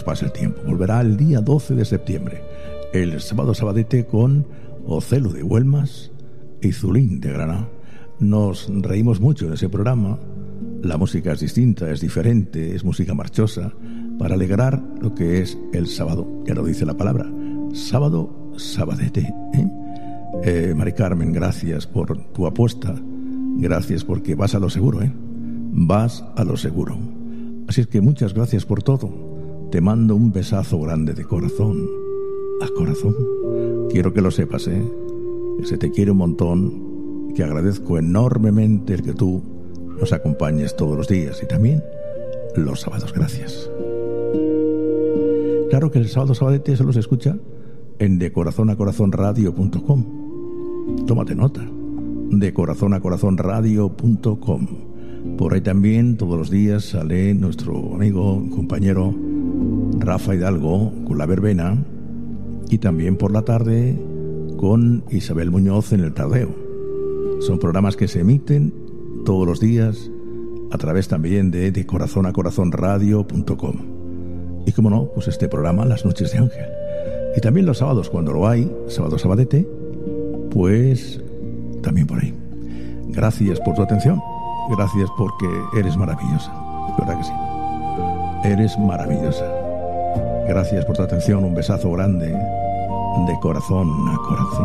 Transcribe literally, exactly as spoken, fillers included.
pues pasa el tiempo. Volverá el día doce de septiembre, el sábado sabadete, con Ocelo de Huelmas y Zulín de Granada. Nos reímos mucho en ese programa. La música es distinta, es diferente, es música marchosa, para alegrar lo que es el sábado. Ya lo dice la palabra, sábado sabadete, ¿eh? Eh, Mari Carmen, gracias por tu apuesta. Gracias porque vas a lo seguro, ¿eh? Vas a lo seguro. Así es que muchas gracias por todo. Te mando un besazo grande de corazón a corazón. Quiero que lo sepas, ¿eh? Que se te quiere un montón y que agradezco enormemente el que tú nos acompañes todos los días y también los sábados. Gracias. Claro que el sábado sabadete solo se escucha en de corazón a corazón radio punto com. Tómate nota. de corazón a corazón radio punto com. Por ahí también todos los días sale nuestro amigo, compañero Rafa Hidalgo con La Verbena, y también por la tarde con Isabel Muñoz en El Tardeo. Son programas que se emiten todos los días a través también de de corazón a corazón radio punto com. Y como no, pues este programa Las Noches de Ángel. Y también los sábados, cuando lo hay, sábado sabadete, pues también por ahí. Gracias por tu atención. Gracias porque eres maravillosa. ¿Verdad que sí? Eres maravillosa. Gracias por tu atención. Un besazo grande de corazón a corazón.